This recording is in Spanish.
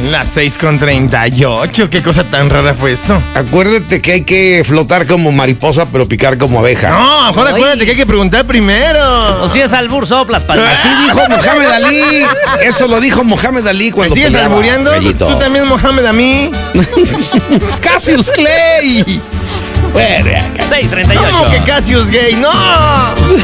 Las 6:38. ¿Qué cosa tan rara fue eso? Acuérdate que hay que flotar como mariposa, pero picar como abeja. No, Juan, acuérdate que hay que preguntar primero. O si es albur, soplas, palmas. Así dijo Mohamed Ali. Eso lo dijo Mohamed Ali cuando ¿Me sigues peleaba, albureando? Gallito. ¿Tú también, Mohamed, a mí? Cassius Clay. Bueno, 6:38. ¿Cómo que Cassius gay? ¡No!